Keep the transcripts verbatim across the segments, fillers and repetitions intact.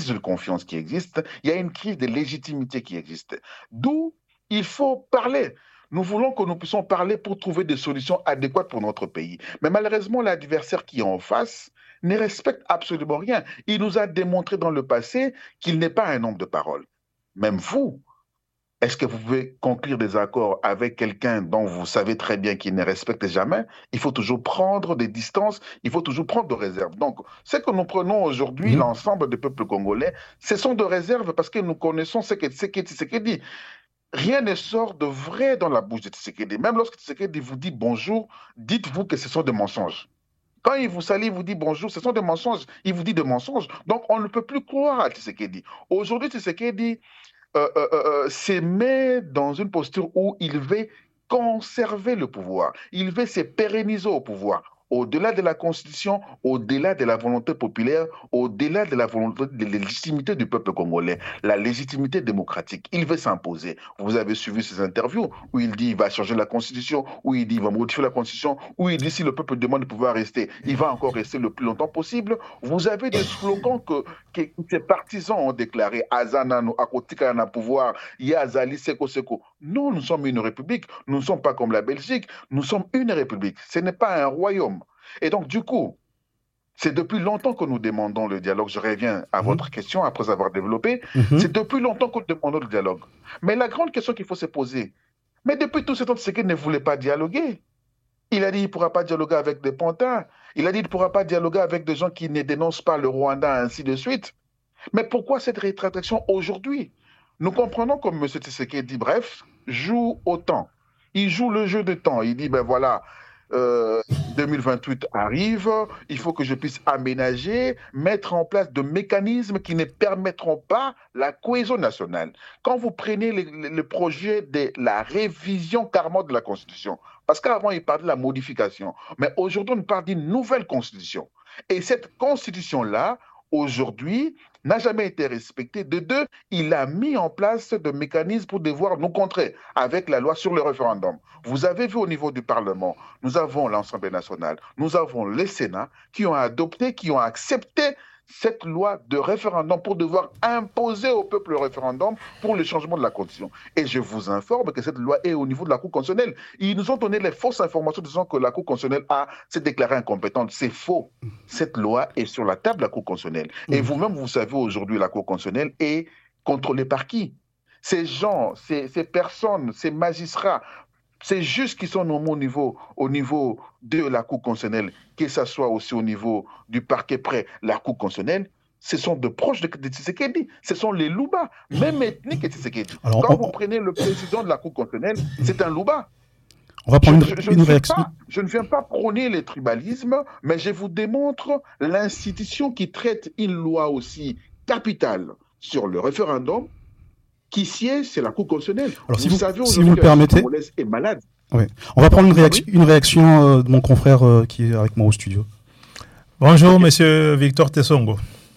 crise de confiance qui existe, il y a une crise de légitimité qui existe. D'où il faut parler. Nous voulons que nous puissions parler pour trouver des solutions adéquates pour notre pays. Mais malheureusement, l'adversaire qui est en face ne respecte absolument rien. Il nous a démontré dans le passé qu'il n'est pas un homme de parole. Même vous, est-ce que vous pouvez conclure des accords avec quelqu'un dont vous savez très bien qu'il ne respecte jamais? Il faut toujours prendre des distances, il faut toujours prendre de réserves. Donc, ce que nous prenons aujourd'hui, mmh. l'ensemble du peuple congolais, ce sont de réserves parce que nous connaissons ce que Tshisekedi dit. Rien ne sort de vrai dans la bouche de Tshisekedi. Même lorsque Tshisekedi vous dit bonjour, dites-vous que ce sont des mensonges. Quand il vous salue, il vous dit bonjour, ce sont des mensonges. Il vous dit des mensonges. Donc, on ne peut plus croire à Tshisekedi. Aujourd'hui, Tshisekedi euh, euh, euh, se met dans une posture où il veut conserver le pouvoir. Il veut se pérenniser au pouvoir. Au-delà de la Constitution, au-delà de la volonté populaire, au-delà de la volonté de la légitimité du peuple congolais, la légitimité démocratique, il veut s'imposer. Vous avez suivi ses interviews où il dit qu'il va changer la Constitution, où il dit qu'il va modifier la Constitution, où il dit si le peuple demande de pouvoir rester, il va encore rester le plus longtemps possible. Vous avez des slogans que, que ses partisans ont déclarés. Azanano, Akotika na pouvoir, Yazali, Seko Seko. Non, nous sommes une république, nous ne sommes pas comme la Belgique, nous sommes une république. Ce n'est pas un royaume. Et donc, du coup, c'est depuis longtemps que nous demandons le dialogue. Je reviens à mmh. votre question après avoir développé. Mmh. C'est depuis longtemps que nous demandons le dialogue. Mais la grande question qu'il faut se poser, mais depuis tout ce temps, c'est qu'il ne voulait pas dialoguer. Il a dit qu'il ne pourra pas dialoguer avec des pantins. Il a dit qu'il ne pourra pas dialoguer avec des gens qui ne dénoncent pas le Rwanda, ainsi de suite. Mais pourquoi cette rétraction aujourd'hui? Nous comprenons que M. Tshisekedi, bref, joue au temps. Il joue le jeu de temps. Il dit, ben voilà... Euh, deux mille vingt-huit arrive, il faut que je puisse aménager, mettre en place de mécanismes qui ne permettront pas la cohésion nationale. Quand vous prenez le, le projet de la révision carrément de la Constitution, parce qu'avant il parlait de la modification, mais aujourd'hui on parle d'une nouvelle Constitution. Et cette Constitution-là, aujourd'hui, n'a jamais été respectée. De deux, il a mis en place des mécanismes pour devoir nous contrer avec la loi sur le référendum. Vous avez vu au niveau du Parlement, nous avons l'Assemblée nationale, nous avons le Sénat qui ont adopté, qui ont accepté cette loi de référendum pour devoir imposer au peuple le référendum pour le changement de la Constitution. Et je vous informe que cette loi est au niveau de la Cour constitutionnelle. Ils nous ont donné les fausses informations disant que la Cour constitutionnelle a s'est déclarée incompétente. C'est faux. Cette loi est sur la table de la Cour constitutionnelle. Et vous-même, vous savez aujourd'hui, la Cour constitutionnelle est contrôlée par qui? Ces gens, ces, ces personnes, ces magistrats, c'est juste qu'ils sont nommés au niveau, au niveau de la Cour constitutionnelle, que ce soit aussi au niveau du parquet près la Cour constitutionnelle, ce sont de proches de, de Tshisekedi. Ce sont les Louba, même ethniques que Tshisekedi. Alors, Quand on... vous prenez le président de la Cour constitutionnelle, c'est un Louba. On va prendre je, une, je, une je réaction. Pas, je ne viens pas prôner les tribalismes, mais je vous démontre l'institution qui traite une loi aussi capitale sur le référendum, qui siège, c'est la Cour constitutionnelle. Alors, vous si vous, savez si vous le permettez, est malade. Oui. On va prendre une réaction, une réaction euh, de mon confrère euh, qui est avec moi au studio. Bonjour, okay. Monsieur Victor Tessongo.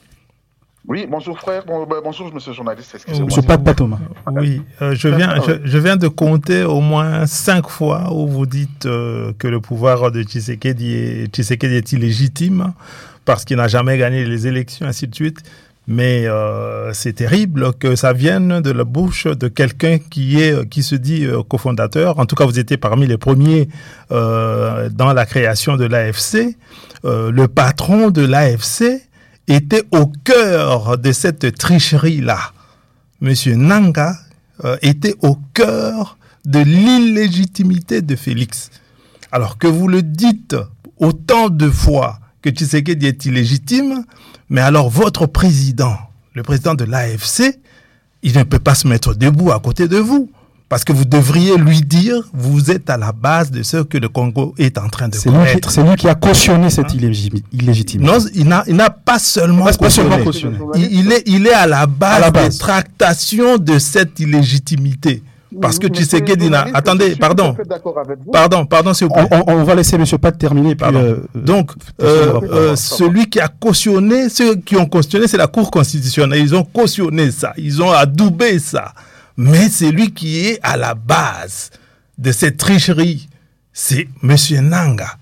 Oui, bonjour frère, bon, bonjour monsieur le journaliste, excusez-moi. Monsieur Pat Patoma. Oui, euh, je, viens, je, je viens de compter au moins cinq fois où vous dites euh, que le pouvoir de Tshisekedi est, Tshisekedi est illégitime parce qu'il n'a jamais gagné les élections, ainsi de suite. Mais euh, c'est terrible que ça vienne de la bouche de quelqu'un qui est qui se dit euh, cofondateur. En tout cas, vous étiez parmi les premiers euh, dans la création de l'A F C. Euh, le patron de l'A F C était au cœur de cette tricherie-là. Monsieur Nanga euh, était au cœur de l'illégitimité de Félix. Alors que vous le dites autant de fois que Tshisekedi est illégitime, mais alors votre président, le président de l'A F C, il ne peut pas se mettre debout à côté de vous. Parce que vous devriez lui dire, vous êtes à la base de ce que le Congo est en train de c'est commettre. Lui qui, c'est lui qui a cautionné cette illégitimité. Non, il n'a, il n'a pas seulement pas cautionné. Seulement cautionné. Il, il, est, il est à la base, à la base des tractations de cette illégitimité. Parce que Tshisekedi n'a... Attendez, pardon. Pardon, pardon, s'il vous plaît. On, on, on va laisser M. Pat terminer. Puis, euh, Donc, euh, euh, celui qui a cautionné, ceux qui ont cautionné, c'est la Cour constitutionnelle. Ils ont cautionné ça. Ils ont adoubé ça. Mais c'est lui qui est à la base de cette tricherie. C'est M. Nanga.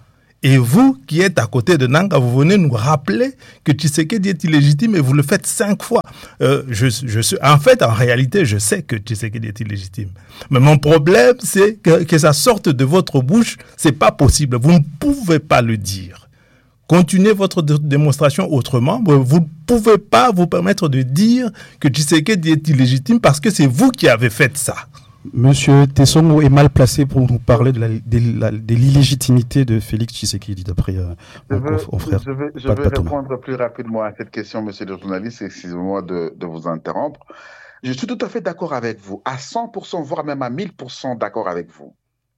Et vous, qui êtes à côté de Nanga, vous venez nous rappeler que Tshisekedi est illégitime et vous le faites cinq fois. Euh, je, je suis, en fait, en réalité, je sais que Tshisekedi est illégitime. Mais mon problème, c'est que, que ça sorte de votre bouche. C'est pas possible. Vous ne pouvez pas le dire. Continuez votre d- démonstration autrement. Vous ne pouvez pas vous permettre de dire que Tshisekedi est illégitime parce que c'est vous qui avez fait ça. Monsieur Tessongo est mal placé pour nous parler de, la, de, la, de l'illégitimité de Félix Tshisekedi, d'après euh, Je mon veux, confrère. je vais, je Pat- vais Patoma. répondre plus rapidement à cette question, monsieur le journaliste. Excusez-moi de, de vous interrompre. Je suis tout à fait d'accord avec vous, à cent pour cent, voire même à mille pour cent d'accord avec vous.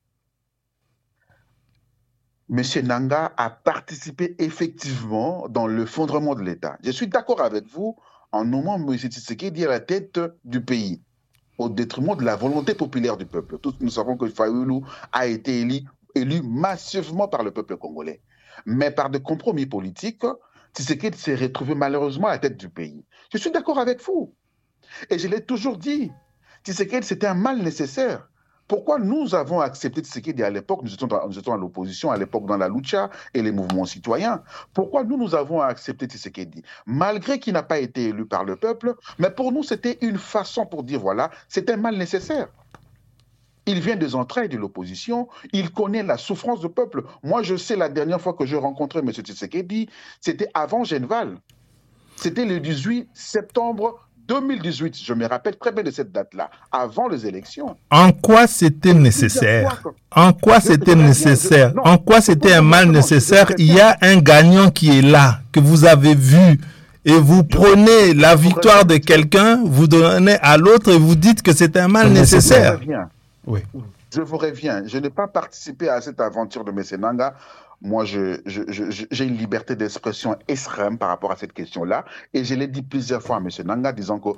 Monsieur Nanga a participé effectivement dans le fondement de l'État. Je suis d'accord avec vous en nommant monsieur Tshisekedi à la tête du pays, au détriment de la volonté populaire du peuple. Tous nous savons que Fayulu a été élu, élu massivement par le peuple congolais. Mais par des compromis politiques, Tshisekedi s'est retrouvé malheureusement à la tête du pays. Je suis d'accord avec vous. Et je l'ai toujours dit, Tshisekedi, c'était un mal nécessaire. Pourquoi nous avons accepté Tshisekedi à l'époque, nous étions, nous étions à l'opposition, à l'époque dans la lucha et les mouvements citoyens. Pourquoi nous, nous avons accepté Tshisekedi, malgré qu'il n'a pas été élu par le peuple, mais pour nous, c'était une façon pour dire, voilà, c'est un mal nécessaire. Il vient des entrailles de l'opposition, il connaît la souffrance du peuple. Moi, je sais, la dernière fois que je rencontrais M. Tshisekedi, c'était avant Genval. C'était le dix-huit septembre deux mille dix-huit, je me rappelle très bien de cette date-là, avant les élections. En quoi c'était nécessaire? En quoi c'était nécessaire? Je... Non, en quoi c'était un mal nécessaire? Il y a un gagnant qui est là, que vous avez vu, et vous prenez je... la victoire de quelqu'un, vous donnez à l'autre et vous dites que c'est un mal nécessaire. Je oui. Je vous reviens, je n'ai pas participé à cette aventure de M. Nanga. Moi, je, je, je, j'ai une liberté d'expression extrême par rapport à cette question-là. Et je l'ai dit plusieurs fois à M. Nanga, disant que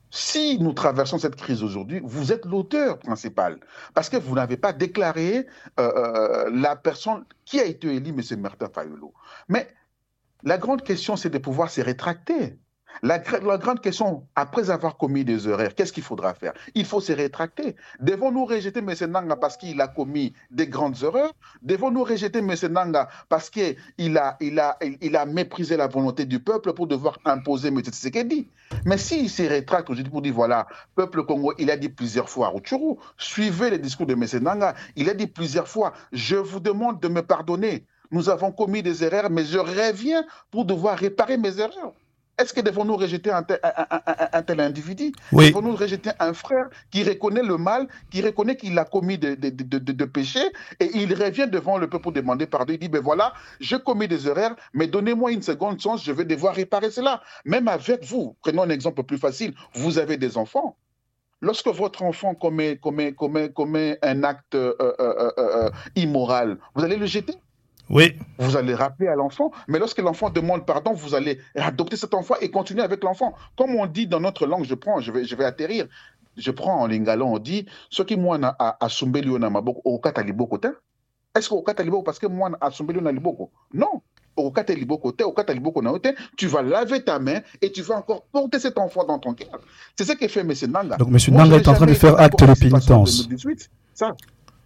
si nous traversons cette crise aujourd'hui, vous êtes l'auteur principal. Parce que vous n'avez pas déclaré euh, la personne qui a été élue, M. Martin Fayulu. Mais la grande question, c'est de pouvoir se rétracter. La, la grande question, après avoir commis des erreurs, qu'est-ce qu'il faudra faire? Il faut se rétracter. Devons-nous rejeter M. Nanga parce qu'il a commis des grandes erreurs? Devons-nous rejeter M. Nanga parce qu'il a, il a, il a méprisé la volonté du peuple pour devoir imposer M. Tshisekedi? Mais s'il se rétracte aujourd'hui pour dire, voilà, peuple Congo, il a dit plusieurs fois à Rutshuru, suivez les discours de M. Nanga, il a dit plusieurs fois, je vous demande de me pardonner. Nous avons commis des erreurs, mais je reviens pour devoir réparer mes erreurs. Est-ce que devons-nous rejeter un tel, un, un, un, un tel individu? Oui. Devons-nous rejeter un frère qui reconnaît le mal, qui reconnaît qu'il a commis de, de, de, de, de péchés, et il revient devant le peuple pour demander pardon. Il dit, ben voilà, j'ai commis des erreurs, mais donnez-moi une seconde chance, je vais devoir réparer cela. Même avec vous, prenons un exemple plus facile, vous avez des enfants. Lorsque votre enfant commet, commet, commet, commet un acte euh, euh, euh, euh, immoral, vous allez le jeter? Oui. Vous allez rappeler à l'enfant, mais lorsque l'enfant demande pardon, vous allez adopter cet enfant et continuer avec l'enfant. Comme on dit dans notre langue, je prends, je vais, je vais atterrir, je prends en lingala, on dit, ce qui moi a assumbé na maboko, au kataliboko te. Est-ce qu'au kataliboko, parce que moi a assumbé na liboko? Non. Au kataliboko te, au kataliboko na te, tu vas laver ta main et tu vas encore porter cet enfant dans ton cœur. C'est ce que fait M. Nanga. Donc M. Nanga est en train de faire acte de pénitence. Ça.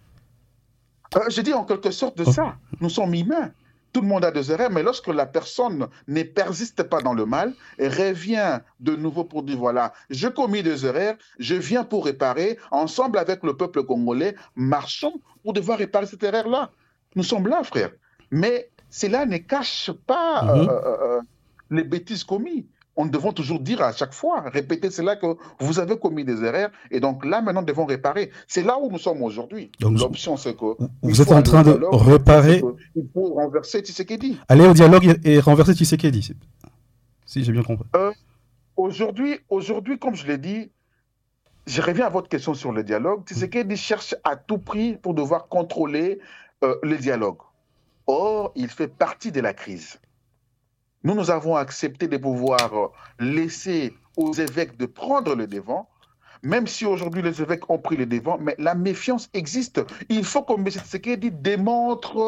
Euh, je dis en quelque sorte de oh. ça. Nous sommes humains. Tout le monde a des erreurs, mais lorsque la personne ne persiste pas dans le mal et revient de nouveau pour dire, voilà, j'ai commis des erreurs, je viens pour réparer, ensemble avec le peuple congolais, marchons pour devoir réparer cette erreur-là. Nous sommes là, frère. Mais cela ne cache pas mm-hmm. euh, euh, les bêtises commises. On devons toujours dire à chaque fois, répéter cela que vous avez commis des erreurs et donc là maintenant nous devons réparer. C'est là où nous sommes aujourd'hui. L'option c'est que vous êtes en train de dialogue, réparer. Il faut renverser Tshisekedi. Aller au dialogue et renverser Tshisekedi, si j'ai bien compris. Euh, aujourd'hui, aujourd'hui, comme je l'ai dit, je reviens à votre question sur le dialogue. Tshisekedi cherche à tout prix pour devoir contrôler euh, le dialogue. Or, il fait partie de la crise. Nous, nous avons accepté de pouvoir laisser aux évêques de prendre le devant, même si aujourd'hui les évêques ont pris le devant, mais la méfiance existe. Il faut que M. Tshisekedi démontre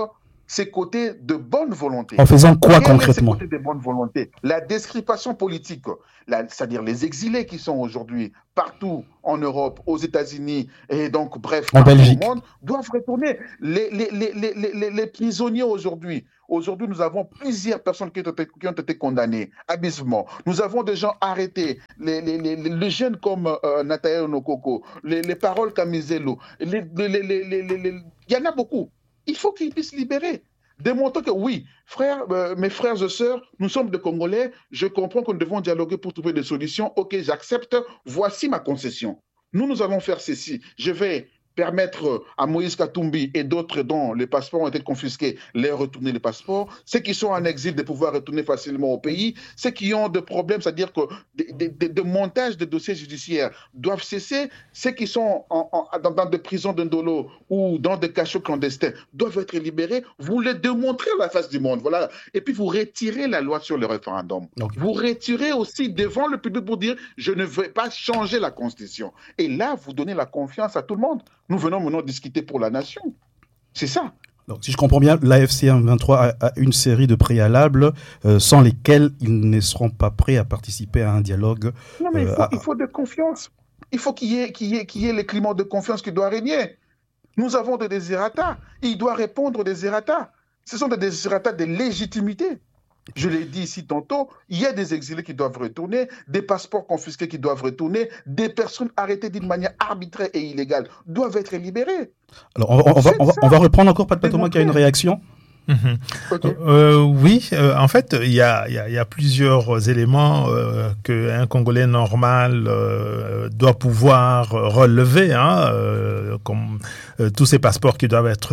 ces côtés de bonne volonté. En faisant quoi Quels concrètement? Ces côtés de bonne volonté. La description politique, la, c'est-à-dire les exilés qui sont aujourd'hui partout en Europe, aux États-Unis et donc bref en partout Belgique. au monde, doivent retourner. Les, les, les, les, les, les prisonniers aujourd'hui, aujourd'hui nous avons plusieurs personnes qui ont été, qui ont été condamnées abusivement. Nous avons des gens arrêtés, les, les, les, les jeunes comme euh, Nathaniel Nokoko, les, les paroles Kamizelo, les, les, les, les, les, les, il y en a beaucoup. Il faut qu'ils puissent libérer. Démontrons que oui, frères, euh, mes frères et sœurs, nous sommes des Congolais, je comprends que nous devons dialoguer pour trouver des solutions. Ok, j'accepte, voici ma concession. Nous, nous allons faire ceci. Je vais permettre à Moïse Katumbi et d'autres dont les passeports ont été confisqués, les retourner les passeports. Ceux qui sont en exil de pouvoir retourner facilement au pays. Ceux qui ont des problèmes, c'est-à-dire que de montage de dossiers judiciaires doivent cesser. Ceux qui sont en, en, dans, dans des prisons de Ndolo ou dans des cachots clandestins doivent être libérés. Vous les démontrez à la face du monde. Voilà. Et puis vous retirez la loi sur le référendum. Okay. Vous retirez aussi devant le public pour dire je ne veux pas changer la Constitution. Et là, vous donnez la confiance à tout le monde. Nous venons maintenant discuter pour la nation. C'est ça. Donc, si je comprends bien, l'A F C M vingt-trois a, a une série de préalables euh, sans lesquels ils ne seront pas prêts à participer à un dialogue. Non, mais euh, il, faut, à... il faut de confiance. Il faut qu'il y ait, qu'il y ait, qu'il y ait le climat de confiance qui doit régner. Nous avons des désirata. Il doit répondre aux désirata. Ce sont des désirata de légitimité. Je l'ai dit ici tantôt, il y a des exilés qui doivent retourner, des passeports confisqués qui doivent retourner, des personnes arrêtées d'une manière arbitraire et illégale doivent être libérées. Alors, on, on, va, on, va, on va reprendre encore Pat Patoma qui a une réaction. Mmh. Okay. Euh, oui, euh, en fait, il y a, y, a, y a plusieurs éléments euh, qu'un Congolais normal euh, doit pouvoir relever, hein, euh, comme euh, tous ces passeports qui doivent être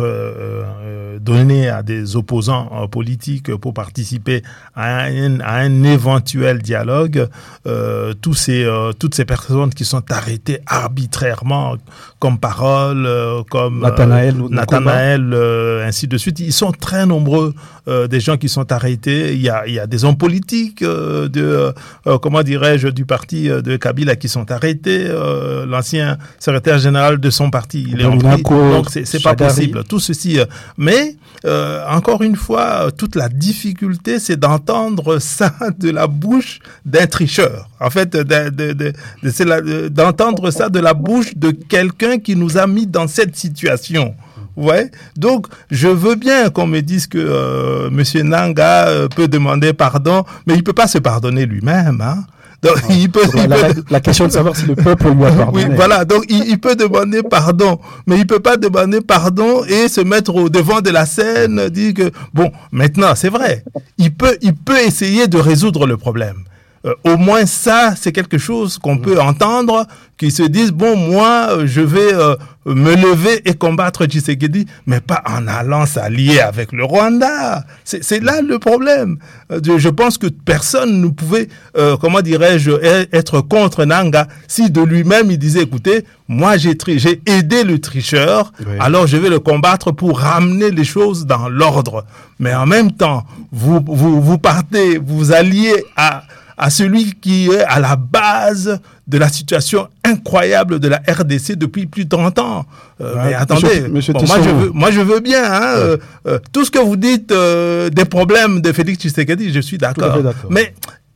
euh, donnés à des opposants euh, politiques pour participer à un, à un éventuel dialogue. Euh, tous ces, euh, toutes ces personnes qui sont arrêtées arbitrairement, comme Parole, euh, comme Nathanaël, euh, Nathanaël euh, ainsi de suite, ils sont très nombreux euh, des gens qui sont arrêtés. Il y a, il y a des hommes politiques euh, de, euh, comment dirais-je, du parti de Kabila qui sont arrêtés. Euh, l'ancien secrétaire général de son parti, il est en prison. Donc c'est, c'est pas possible. Tout ceci. Euh, mais euh, encore une fois, toute la difficulté, c'est d'entendre ça de la bouche d'un tricheur. En fait, de, de, de, de, c'est la, de, d'entendre ça de la bouche de quelqu'un qui nous a mis dans cette situation. Ouais. Donc, je veux bien qu'on me dise que euh, Monsieur Nanga euh, peut demander pardon, mais il peut pas se pardonner lui-même, hein. Donc, ah, il peut, la, il la, peut... la question de savoir si le peuple lui a pardonné. Oui, voilà. Donc, il, il peut demander pardon, mais il peut pas demander pardon et se mettre au devant de la scène, dire que bon, maintenant, c'est vrai, il peut, il peut essayer de résoudre le problème. Euh, au moins ça, c'est quelque chose qu'on peut entendre, qu'ils se disent, bon, moi, je vais euh, me lever et combattre Tshisekedi, mais pas en allant s'allier avec le Rwanda. C'est, c'est là le problème. Euh, je pense que personne ne pouvait, euh, comment dirais-je, être contre Nanga si de lui-même il disait, écoutez, moi j'ai, tri- j'ai aidé le tricheur, oui. Alors je vais le combattre pour ramener les choses dans l'ordre. Mais en même temps, vous, vous, vous partez, vous alliez à... à celui qui est à la base de la situation incroyable de la R D C depuis plus de trente ans. Euh, ouais, mais attendez, monsieur, monsieur bon, moi, je veux, moi je veux bien, hein, ouais. euh, euh, tout ce que vous dites euh, des problèmes de Félix Tshisekedi, je suis d'accord. d'accord. Mais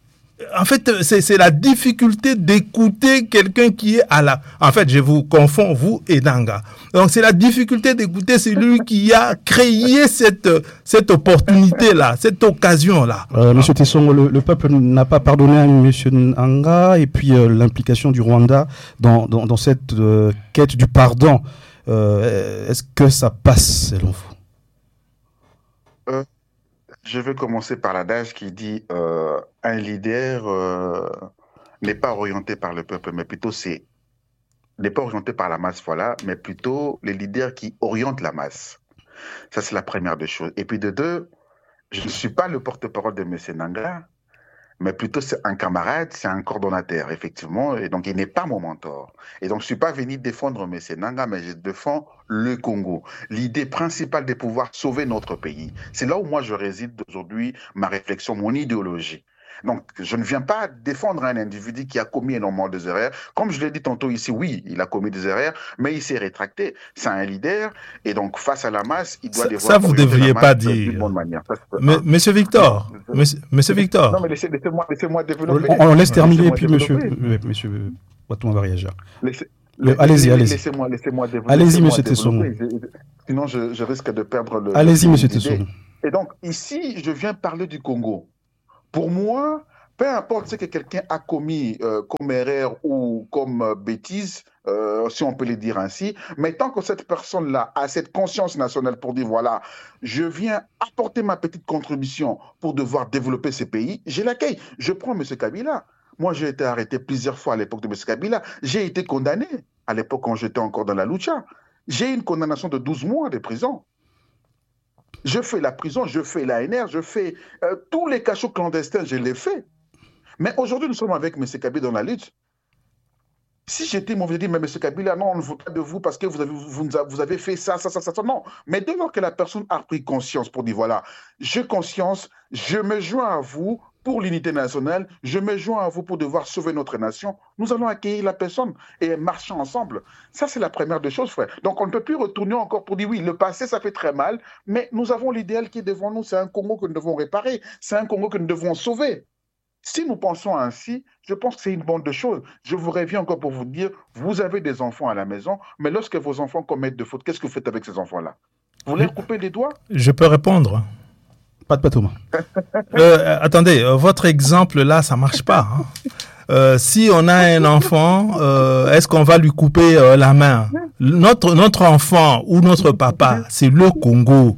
en fait, c'est, c'est la difficulté d'écouter quelqu'un qui est à la... En fait, je vous confonds, vous et Nanga. Donc, c'est la difficulté d'écouter celui qui a créé cette, cette opportunité-là, cette occasion-là. Euh, Monsieur Tesson, le, le peuple n'a pas pardonné à Monsieur Nanga, et puis euh, l'implication du Rwanda dans, dans, dans cette euh, quête du pardon. Euh, est-ce que ça passe, selon vous? euh... Je vais commencer par l'adage qui dit euh, un leader euh, n'est pas orienté par le peuple, mais plutôt c'est n'est pas orienté par la masse, voilà, mais plutôt les leaders qui orientent la masse. Ça, c'est la première des choses. Et puis de deux, je ne suis pas le porte-parole de M. Nanga, mais plutôt c'est un camarade, c'est un coordonnateur, effectivement, et donc il n'est pas mon mentor. Et donc je ne suis pas venu défendre M. Nanga, mais je défends le Congo. L'idée principale de pouvoir sauver notre pays. C'est là où moi je réside aujourd'hui, ma réflexion, mon idéologie. Donc, je ne viens pas défendre un individu qui a commis énormément de erreurs. Comme je l'ai dit tantôt ici, oui, il a commis des erreurs, mais il s'est rétracté. C'est un leader, et donc, face à la masse, il doit Ça, devoir ça vous ne devriez pas dire. bonne manière. Ça, Mais, monsieur Victor, monsieur, monsieur Victor. Non, mais laissez, laissez-moi, laissez-moi développer. On, on laisse terminer, et puis développer. monsieur, monsieur Watouma va réagir. Laissez, Le, allez-y, allez-y. Laissez-moi, laissez-moi développer. Allez-y, laissez-moi monsieur Tesson. Sinon, je, je risque de perdre le. Allez-y, le monsieur l'idée. Tesson. Et donc, ici, je viens parler du Congo. Pour moi, peu importe ce que quelqu'un a commis euh, comme erreur ou comme euh, bêtise, euh, si on peut le dire ainsi, mais tant que cette personne-là a cette conscience nationale pour dire, voilà, je viens apporter ma petite contribution pour devoir développer ces pays, je l'accueille. Je prends M. Kabila. Moi, j'ai été arrêté plusieurs fois à l'époque de M. Kabila. J'ai été condamné à l'époque quand j'étais encore dans la lucha. J'ai une condamnation de douze mois de prison. Je fais la prison, je fais l'A N R, je fais euh, tous les cachots clandestins, je les fais. Mais aujourd'hui, nous sommes avec M. Kabila dans la lutte. Si j'étais, on vous dit, mais M. Kabila, non, on ne veut pas de vous parce que vous avez, vous, vous avez fait ça, ça, ça, ça, ça. Non. Mais dès lors que la personne a pris conscience pour dire, voilà, j'ai conscience, je me joins à vous pour l'unité nationale, je me joins à vous pour devoir sauver notre nation, nous allons accueillir la personne et marcher ensemble. Ça, c'est la première des choses, frère. Donc, on ne peut plus retourner encore pour dire, oui, le passé, ça fait très mal, mais nous avons l'idéal qui est devant nous, c'est un Congo que nous devons réparer, c'est un Congo que nous devons sauver. Si nous pensons ainsi, je pense que c'est une bonne de choses. Je vous reviens encore pour vous dire, vous avez des enfants à la maison, mais lorsque vos enfants commettent de fautes, qu'est-ce que vous faites avec ces enfants-là? Vous leur coupez les doigts? Je peux répondre. Pas de Patouma. euh, attendez, euh, votre exemple là, ça marche pas. Hein. Euh, si on a un enfant, euh, est-ce qu'on va lui couper euh, la main? Notre, notre enfant ou notre papa, c'est le Congo.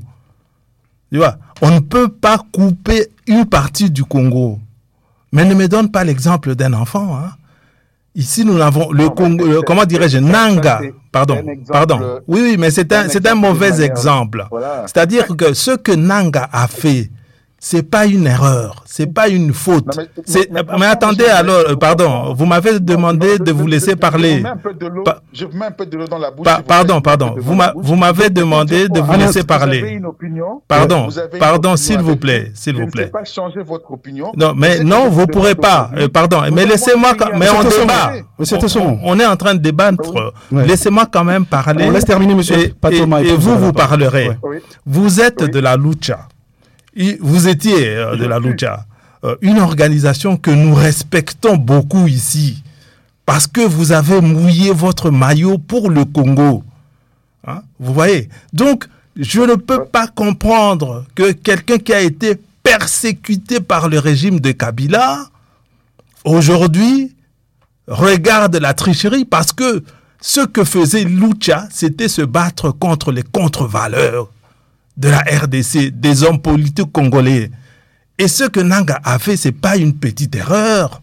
Tu vois, on ne peut pas couper une partie du Congo. Mais ne me donne pas l'exemple d'un enfant. Hein. Ici, nous avons le Congo, le, comment dirais-je, Nanga. Pardon, pardon. Oui, oui, mais c'est un, c'est un mauvais exemple. Voilà. C'est-à-dire que ce que Nanga a fait, c'est pas une erreur, c'est pas une faute. Non, mais, c'est, mais, mais, mais attendez, alors, euh, pardon, vous m'avez demandé de vous laisser parler. Je mets un peu de l'eau dans la bouche. Pa- pardon, pardon. Vous, m'a, vous m'avez demandé de vous laisser parler. Vous avez une opinion. Pardon, pardon, s'il vous plaît, s'il vous plaît. Je ne sais pas changer votre opinion. Non, mais non, vous pourrez pas. Euh, pardon, mais laissez-moi. Mais on débat. On, on est en train de débattre. Ouais. Laissez-moi quand même parler. On laisse terminer, monsieur. Et, et, et vous, vous parlerez. Oui. Vous êtes oui. de la lucha. Vous étiez euh, de la lucha. Euh, une organisation que nous respectons beaucoup ici. Parce que vous avez mouillé votre maillot pour le Congo. Hein? Vous voyez? Donc, je ne peux pas comprendre que quelqu'un qui a été persécuté par le régime de Kabila, aujourd'hui, regarde la tricherie parce que ce que faisait Lucha, c'était se battre contre les contre-valeurs de la R D C, des hommes politiques congolais. Et ce que Nanga a fait, ce n'est pas une petite erreur.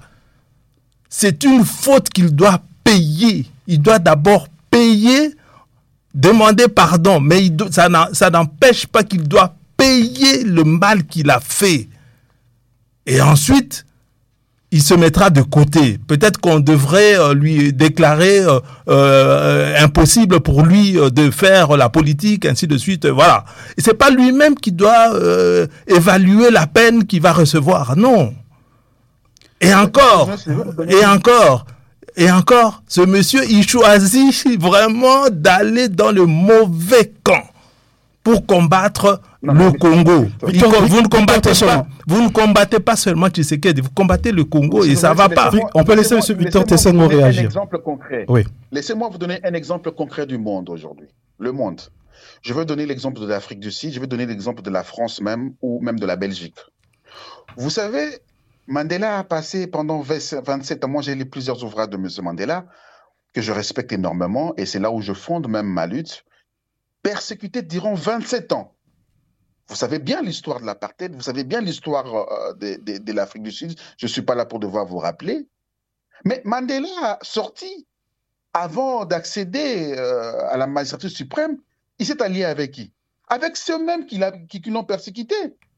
C'est une faute qu'il doit payer. Il doit d'abord payer, demander pardon, mais il doit, ça, ça n'empêche pas qu'il doit payer le mal qu'il a fait. Et ensuite, il se mettra de côté. Peut-être qu'on devrait euh, lui déclarer euh, euh, impossible pour lui euh, de faire la politique, ainsi de suite. Euh, voilà. Et c'est pas lui-même qui doit euh, évaluer la peine qu'il va recevoir. Non. Et encore, et encore, et encore, ce monsieur, il choisit vraiment d'aller dans le mauvais camp pour combattre non, le Congo. Il, vous, ne combattez pas, vous ne combattez pas seulement Tshisekedi, vous combattez le Congo et ça ne va pas. On peut laisser M. Victor Tesson réagir. Un exemple concret. Oui. Laissez-moi vous donner un exemple concret du monde aujourd'hui. Le monde. Je veux donner l'exemple de l'Afrique du Sud, je veux donner l'exemple de la France même ou même de la Belgique. Vous savez, Mandela a passé pendant vingt-sept ans, moi j'ai lu plusieurs ouvrages de M. Mandela, que je respecte énormément et c'est là où je fonde même ma lutte, persécuté durant vingt-sept ans. Vous savez bien l'histoire de l'apartheid, vous savez bien l'histoire euh, de, de, de l'Afrique du Sud, je ne suis pas là pour devoir vous rappeler. Mais Mandela a sorti, avant d'accéder euh, à la magistrature suprême, il s'est allié avec qui? Avec ceux-mêmes qui, qui, qui l'ont persécuté.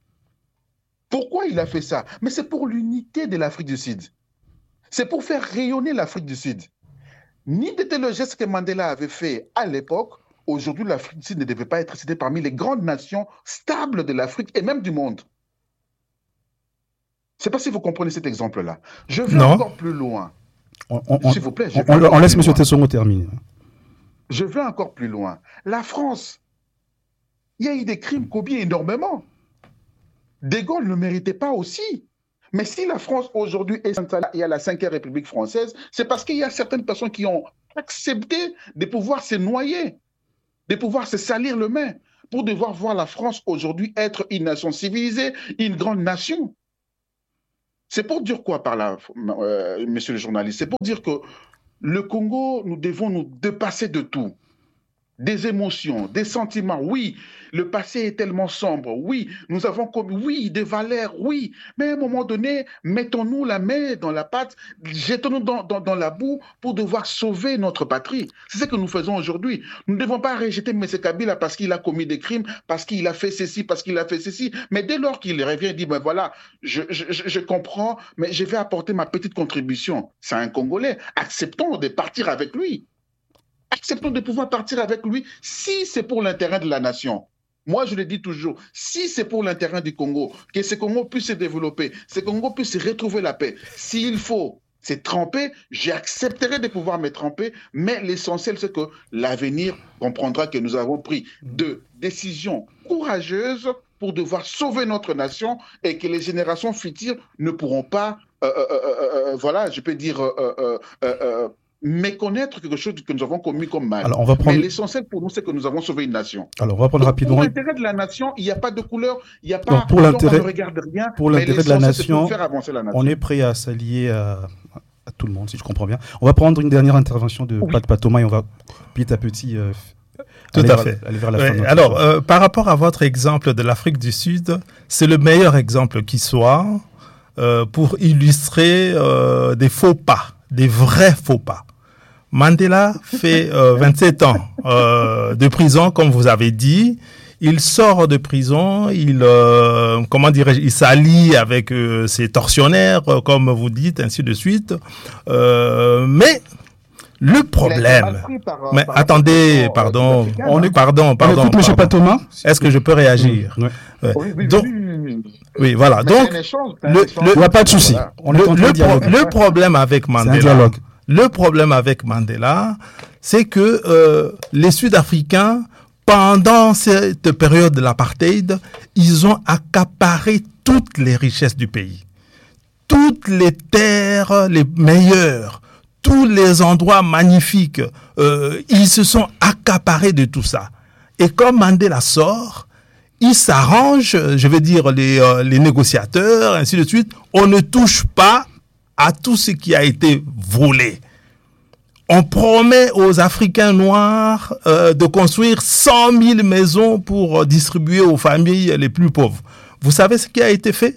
Pourquoi il a fait ça? Mais c'est pour l'unité de l'Afrique du Sud. C'est pour faire rayonner l'Afrique du Sud. Ni n'était le geste que Mandela avait fait à l'époque. Aujourd'hui, l'Afrique du Sud ne devait pas être citée parmi les grandes nations stables de l'Afrique et même du monde. sais pas si vous comprenez cet exemple-là. Je vais Non. encore plus loin. On, on, S'il vous plaît, je on, vais on, encore on laisse plus M. loin. Tessongo terminer. Je vais encore plus loin. La France, il y a eu des crimes commis énormément. De Gaulle ne méritait pas aussi. Mais si la France aujourd'hui est installée et à la cinquième République française, c'est parce qu'il y a certaines personnes qui ont accepté de pouvoir se noyer, de pouvoir se salir le main, pour devoir voir la France aujourd'hui être une nation civilisée, une grande nation. C'est pour dire quoi par là, euh, monsieur le journaliste? C'est pour dire que le Congo, nous devons nous dépasser de tout. Des émotions, des sentiments, oui, le passé est tellement sombre, oui, nous avons commis, oui, des valeurs, oui, mais à un moment donné, mettons-nous la main dans la pâte, jetons-nous dans, dans, dans la boue pour devoir sauver notre patrie. C'est ce que nous faisons aujourd'hui. Nous ne devons pas rejeter M. Kabila parce qu'il a commis des crimes, parce qu'il a fait ceci, parce qu'il a fait ceci, mais dès lors qu'il revient et dit, ben voilà, je, je, je comprends, mais je vais apporter ma petite contribution. C'est un Congolais, acceptons de partir avec lui. Acceptons de pouvoir partir avec lui si c'est pour l'intérêt de la nation. Moi, je le dis toujours, si c'est pour l'intérêt du Congo, que ce Congo puisse se développer, ce Congo puisse retrouver la paix, s'il faut se tremper, j'accepterai de pouvoir me tremper, mais l'essentiel, c'est que l'avenir comprendra que nous avons pris de décisions courageuses pour devoir sauver notre nation et que les générations futures ne pourront pas, euh, euh, euh, euh, voilà, je peux dire... Euh, euh, euh, euh, méconnaître quelque chose que nous avons commis comme mal. Alors, on va prendre... Mais l'essentiel pour nous, c'est que nous avons sauvé une nation. Alors, on va prendre Donc, rapidement... Pour l'intérêt de la nation, il n'y a pas de couleur, il n'y a pas... Donc, pour l'intérêt, on ne regarde rien, pour l'intérêt de la nation, pour faire avancer la nation, on est prêt à s'allier à, à tout le monde, si je comprends bien. On va prendre une dernière intervention de oui. Pat Patoma et on va petit à petit... Euh, Tout aller à vers, fait. Aller vers la ouais, fin alors, euh, par rapport à votre exemple de l'Afrique du Sud, c'est le meilleur exemple qui soit euh, pour illustrer euh, des faux pas, des vrais faux pas. Mandela fait euh, vingt-sept ans euh, de prison, comme vous avez dit. Il sort de prison, il euh, comment dirais-je, il s'allie avec euh, ses tortionnaires, euh, comme vous dites, ainsi de suite. Euh, mais le problème, par, mais par attendez, pardon, on est, pardon, pardon, on écoute M. Patoma. Est-ce que je peux réagir? Oui, ouais. oui, oui, Donc, oui, oui, oui. oui, voilà. Mais donc, échange, le, le, il n'y a pas de souci. Voilà. On le, le, pro, le problème avec Mandela. Le problème avec Mandela, c'est que euh, les Sud-Africains, pendant cette période de l'apartheid, ils ont accaparé toutes les richesses du pays. Toutes les terres les meilleures, tous les endroits magnifiques, euh, ils se sont accaparés de tout ça. Et comme Mandela sort, ils s'arrangent, je veux dire, les, euh, les négociateurs, ainsi de suite, on ne touche pas à tout ce qui a été volé. On promet aux Africains noirs euh, de construire cent mille maisons pour euh, distribuer aux familles les plus pauvres. Vous savez ce qui a été fait?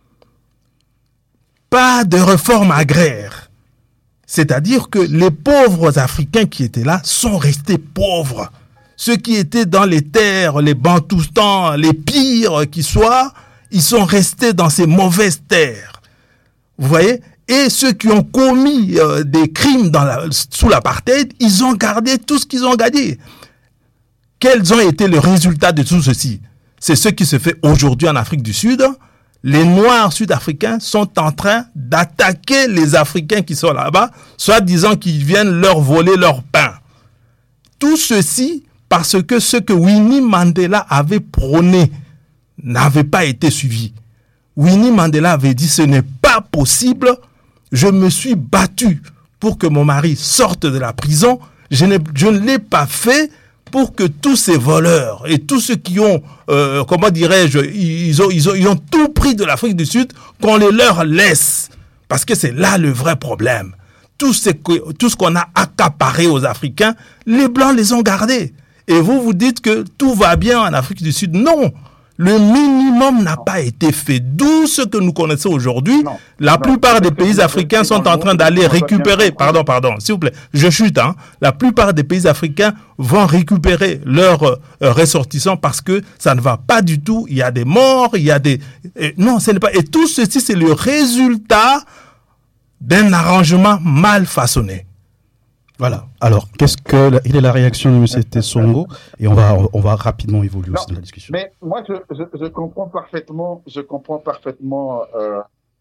Pas de réforme agraire. C'est-à-dire que les pauvres Africains qui étaient là sont restés pauvres. Ceux qui étaient dans les terres, les Bantoustans, les pires qui soient, ils sont restés dans ces mauvaises terres. Vous voyez? Et ceux qui ont commis euh, des crimes dans la, sous l'apartheid, ils ont gardé tout ce qu'ils ont gagné. Quels ont été les résultats de tout ceci? C'est ce qui se fait aujourd'hui en Afrique du Sud. Les Noirs sud-africains sont en train d'attaquer les Africains qui sont là-bas, soit disant qu'ils viennent leur voler leur pain. Tout ceci parce que ce que Winnie Mandela avait prôné n'avait pas été suivi. Winnie Mandela avait dit « ce n'est pas possible ». Je me suis battu pour que mon mari sorte de la prison. Je, je ne l'ai pas fait pour que tous ces voleurs et tous ceux qui ont, euh, comment dirais-je, ils ont, ils, ont, ils ont tout pris de l'Afrique du Sud, qu'on les leur laisse. Parce que c'est là le vrai problème. Tout ce, que, tout ce qu'on a accaparé aux Africains, les Blancs les ont gardés. Et vous, vous dites que tout va bien en Afrique du Sud. Non. Le minimum n'a pas été fait. D'où ce que nous connaissons aujourd'hui. La non, plupart des pays africains sont en train d'aller récupérer, pardon, pardon, s'il vous plaît, je chute, hein. La plupart des pays africains vont récupérer leurs euh, ressortissants parce que ça ne va pas du tout. Il y a des morts, il y a des... Et non, ce n'est pas... Et tout ceci, c'est le résultat d'un arrangement mal façonné. Voilà. Alors, qu'est-ce que la, il est la réaction de M. Tessongo et on va on va rapidement évoluer aussi dans la discussion. Mais moi, je, je, je comprends parfaitement, je comprends parfaitement euh,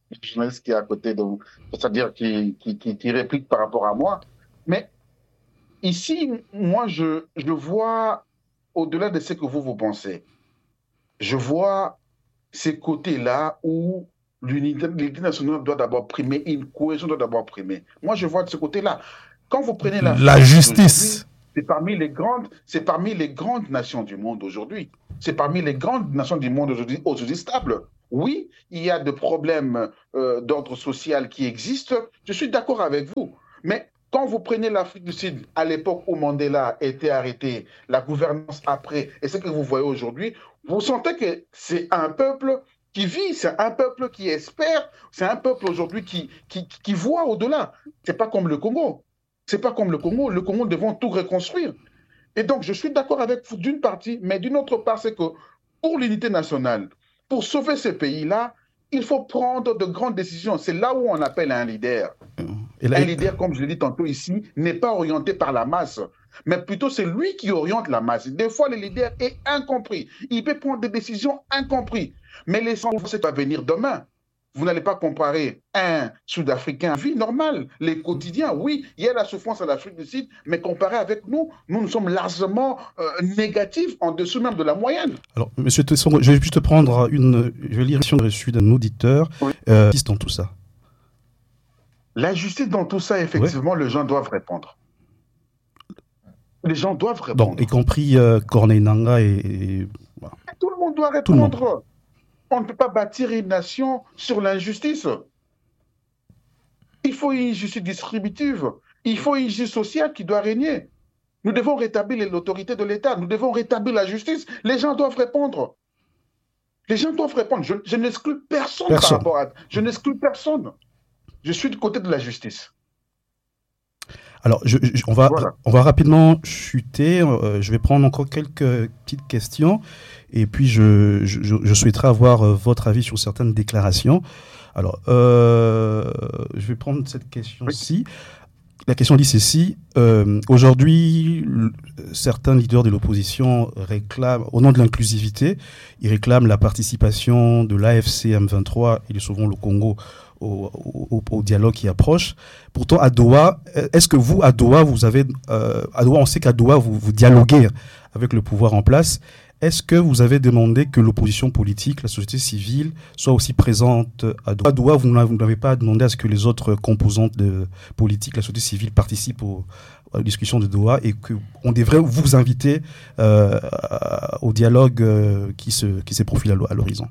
le journaliste qui est à côté de vous, c'est-à-dire qui, qui, qui, qui réplique par rapport à moi. Mais ici, moi, je, je vois, au-delà de ce que vous, vous pensez, je vois ces côtés-là où l'unité, l'unité nationale doit d'abord primer, une cohésion doit d'abord primer. Moi, je vois de ce côté-là. Quand vous prenez la, la justice, c'est parmi les grandes, c'est parmi les grandes nations du monde aujourd'hui. C'est parmi les grandes nations du monde aujourd'hui, aujourd'hui stables. Oui, il y a des problèmes euh, d'ordre social qui existent. Je suis d'accord avec vous. Mais quand vous prenez l'Afrique du Sud, à l'époque où Mandela était arrêté, la gouvernance après, et ce que vous voyez aujourd'hui, vous sentez que c'est un peuple qui vit, c'est un peuple qui espère, c'est un peuple aujourd'hui qui, qui, qui voit au-delà. C'est pas comme le Congo. C'est pas comme le Congo. Le Congo, nous devons tout reconstruire. Et donc, je suis d'accord avec vous d'une partie, mais d'une autre part, c'est que pour l'unité nationale, pour sauver ce pays-là, il faut prendre de grandes décisions. C'est là où on appelle un leader. Là, un leader, comme je l'ai dit tantôt ici, n'est pas orienté par la masse, mais plutôt c'est lui qui oriente la masse. Des fois, le leader est incompris. Il peut prendre des décisions incomprises. Mais les gens, c'est va venir demain. Vous n'allez pas comparer un Sud-Africain à vie normale. Les quotidiens, oui, il y a la souffrance à l'Afrique du Sud, mais comparé avec nous, nous, nous sommes largement euh, négatifs, en dessous même de la moyenne. Alors, Monsieur Tesson, je vais juste prendre une... Je vais lire une question reçue d'un auditeur. Oui. Euh, dans tout ça. La justice dans tout ça, effectivement, oui. Les gens doivent répondre. Les gens doivent répondre. Donc, y compris euh, Corneille Nangaa et... et... Voilà. Tout le monde doit répondre. On ne peut pas bâtir une nation sur l'injustice. Il faut une justice distributive. Il faut une justice sociale qui doit régner. Nous devons rétablir l'autorité de l'État. Nous devons rétablir la justice. Les gens doivent répondre. Les gens doivent répondre. Je, je n'exclus personne, personne par rapport à... Je n'exclus personne. Je suis du côté de la justice. Alors, je, je, on, va, voilà. on va rapidement chuter. Euh, je vais prendre encore quelques petites questions. Et puis, je, je, je souhaiterais avoir euh, votre avis sur certaines déclarations. Alors, euh, je vais prendre cette question-ci. Oui. La question dit ceci. Euh, aujourd'hui, le, certains leaders de l'opposition réclament, au nom de l'inclusivité, ils réclament la participation de l'A F C M vingt-trois et de Sauvons le Congo Au, au, au dialogue qui approche. Pourtant, à Doha, est-ce que vous, à Doha, vous avez, euh, à Doha, on sait qu'à Doha, vous, vous dialoguez avec le pouvoir en place. Est-ce que vous avez demandé que l'opposition politique, la société civile, soit aussi présente à Doha? À Doha, vous n'avez pas demandé à ce que les autres composantes de politique, la société civile, participent aux, aux discussions de Doha et qu'on devrait vous inviter euh, au dialogue euh, qui se, qui se profile à l'horizon?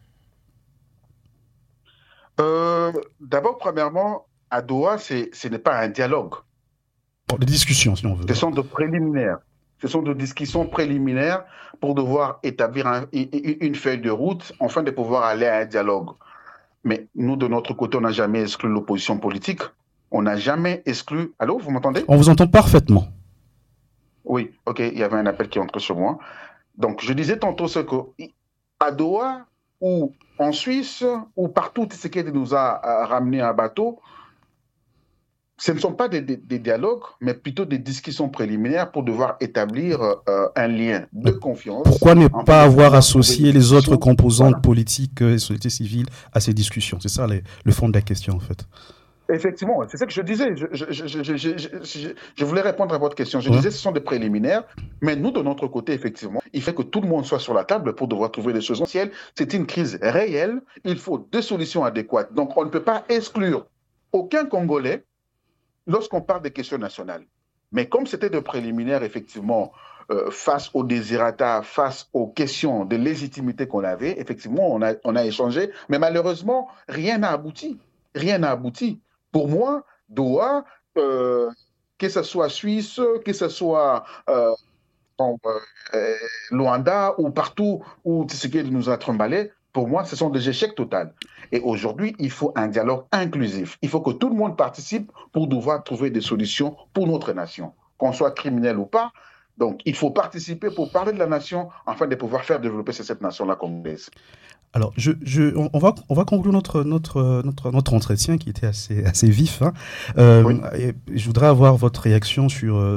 Euh, D'abord, premièrement, à Doha, ce n'est pas un dialogue. Bon, des discussions, si on veut. Ce sont de préliminaires. Ce sont de discussions préliminaires pour devoir établir un, une feuille de route afin de pouvoir aller à un dialogue. Mais nous, de notre côté, on n'a jamais exclu l'opposition politique. On n'a jamais exclu... Allô, vous m'entendez? On vous entend parfaitement. Oui, ok, il y avait un appel qui entrait sur moi. Donc, je disais tantôt ce que... À Doha, ou en Suisse, ou partout, ce qui nous a ramené un bateau, ce ne sont pas des, des, des dialogues, mais plutôt des discussions préliminaires pour devoir établir euh, un lien de confiance. Pourquoi ne pas avoir associé les autres composantes voilà. politiques et société civile à ces discussions? C'est ça les, le fond de la question, en fait. Effectivement, c'est ça que je disais. Je, je, je, je, je, je, je voulais répondre à votre question. Je ouais. disais ce sont des préliminaires, mais nous, de notre côté, effectivement, il faut que tout le monde soit sur la table pour devoir trouver des choses essentielles. C'est une crise réelle. Il faut des solutions adéquates. Donc, on ne peut pas exclure aucun Congolais lorsqu'on parle des questions nationales. Mais comme c'était des préliminaires, effectivement, euh, face aux désirata, face aux questions de légitimité qu'on avait, effectivement, on a, on a échangé. Mais malheureusement, rien n'a abouti. Rien n'a abouti. Pour moi, Doha, euh, que ce soit Suisse, que ce soit euh, en, euh, Luanda ou partout où Tshisekedi nous a trimballé, pour moi, ce sont des échecs totaux. Et aujourd'hui, il faut un dialogue inclusif. Il faut que tout le monde participe pour devoir trouver des solutions pour notre nation, qu'on soit criminel ou pas. Donc, il faut participer pour parler de la nation afin de pouvoir faire développer cette nation-là congolaise. Alors, je, je, on, va, on va conclure notre, notre, notre, notre entretien qui était assez, assez vif. Hein. Euh, oui. et je voudrais avoir votre réaction sur euh,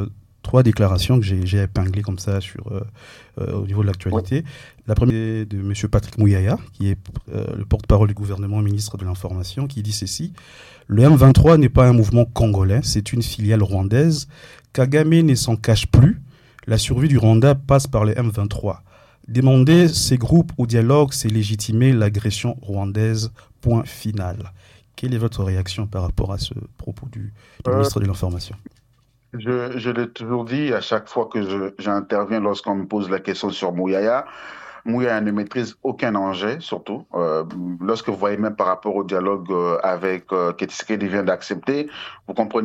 trois déclarations que j'ai, j'ai épinglées comme ça sur, euh, euh, au niveau de l'actualité. Oui. La première est de M. Patrick Mouyaya, qui est euh, le porte-parole du gouvernement, ministre de l'Information, qui dit ceci. Le M vingt-trois n'est pas un mouvement congolais, c'est une filiale rwandaise. Kagame ne s'en cache plus. La survie du Rwanda passe par le M vingt-trois. Demander ces groupes au dialogue, c'est légitimer l'agression rwandaise. Point final. Quelle est votre réaction par rapport à ce propos du, du euh, ministre de l'Information ? Je, je l'ai toujours dit à chaque fois que je, j'interviens lorsqu'on me pose la question sur Mouyaya. Mouyaya ne maîtrise aucun enjeu, surtout. Euh, lorsque vous voyez même par rapport au dialogue euh, avec euh, que Tshisekedi vient d'accepter, vous comprenez